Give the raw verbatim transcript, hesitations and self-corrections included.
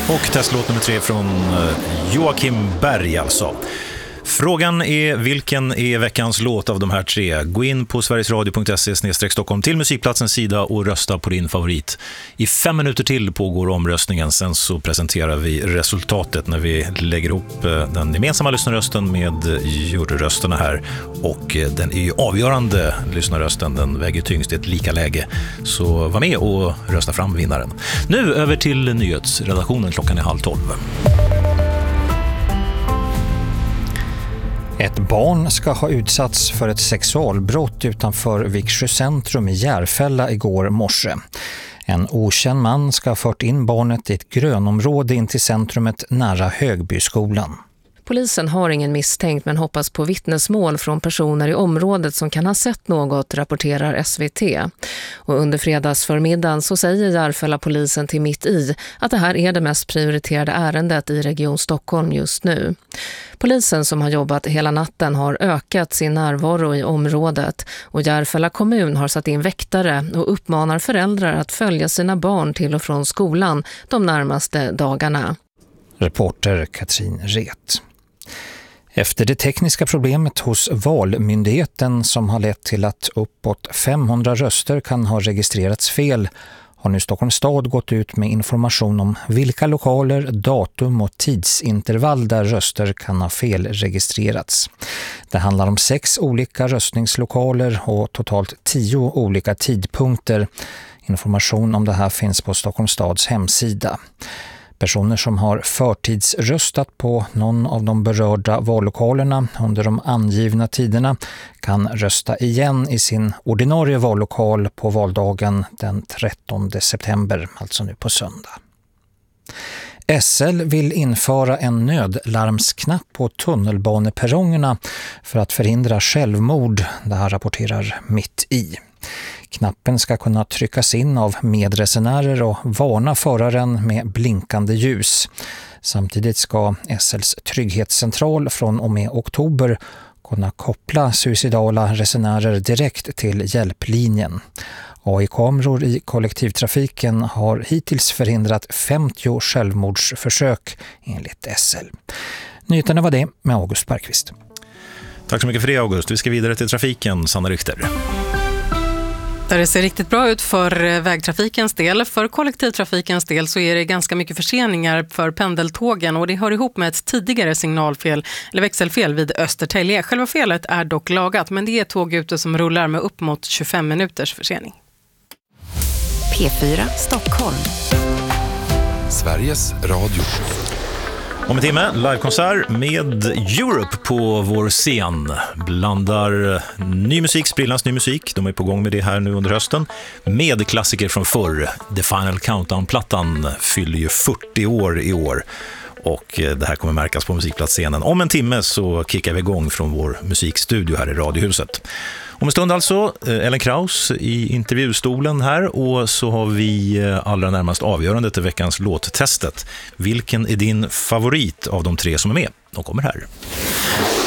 Och testlåt nummer tre från Joakim Berg alltså. Frågan är vilken är veckans låt av de här tre. Gå in på sverigesradio punkt se snedstreck Stockholm till musikplatsens sida och rösta på din favorit. I fem minuter till pågår omröstningen. Sen så presenterar vi resultatet när vi lägger ihop den gemensamma lyssnarrösten med juryrösterna här. Och den är ju avgörande lyssnarrösten. Den väger tyngst i ett lika läge. Så var med och rösta fram vinnaren. Nu över till nyhetsredaktionen. Klockan är halv tolv. Ett barn ska ha utsatts för ett sexualbrott utanför Viksjö centrum i Järfälla igår morse. En okänd man ska ha fört in barnet i ett grönområde in till centrumet nära Högbyskolan. Polisen har ingen misstänkt men hoppas på vittnesmål från personer i området som kan ha sett något, rapporterar S V T. Och under fredagsförmiddagen så säger Järfälla-polisen till Mitt i att det här är det mest prioriterade ärendet i Region Stockholm just nu. Polisen som har jobbat hela natten har ökat sin närvaro i området och Järfälla kommun har satt in väktare och uppmanar föräldrar att följa sina barn till och från skolan de närmaste dagarna. Reporter Katrin Ret. Efter det tekniska problemet hos Valmyndigheten som har lett till att uppåt femhundra röster kan ha registrerats fel har nu Stockholms stad gått ut med information om vilka lokaler, datum och tidsintervall där röster kan ha felregistrerats. Det handlar om sex olika röstningslokaler och totalt tio olika tidpunkter. Information om det här finns på Stockholms stads hemsida. Personer som har förtidsröstat på någon av de berörda vallokalerna under de angivna tiderna kan rösta igen i sin ordinarie vallokal på valdagen den trettonde september, alltså nu på söndag. S L vill införa en nödlarmsknapp på tunnelbaneperrongerna för att förhindra självmord, det här rapporterar Mitt i. Knappen ska kunna tryckas in av medresenärer och varna föraren med blinkande ljus. Samtidigt ska S L:s trygghetscentral från och med oktober kunna koppla suicidala resenärer direkt till hjälplinjen. A I-kameror i kollektivtrafiken har hittills förhindrat femtio självmordsförsök enligt S L. Nyheterna var det med August Bergqvist. Tack så mycket för det, August. Vi ska vidare till trafiken, Sanna Richter. Där det ser riktigt bra ut för vägtrafikens del. För kollektivtrafikens del så är det ganska mycket förseningar för pendeltågen och det hör ihop med ett tidigare signalfel eller växelfel vid Östertälje. Själva felet är dock lagat men det är tåg ute som rullar med upp mot tjugofem minuters försening. P fyra Stockholm. Sveriges Radio. Om en timme, livekonsert med Europe på vår scen. Blandar ny musik, sprillans ny musik. De är på gång med det här nu under hösten. Med klassiker från förr. The Final Countdown-plattan fyller ju fyrtio år i år. Och det här kommer märkas på musikplatsscenen. Om en timme så kickar vi igång från vår musikstudio här i Radiohuset. Om en stund alltså, Ellen Kraus i intervjustolen här och så har vi allra närmast avgörande till veckans låttestet. Vilken är din favorit av de tre som är med? De kommer här.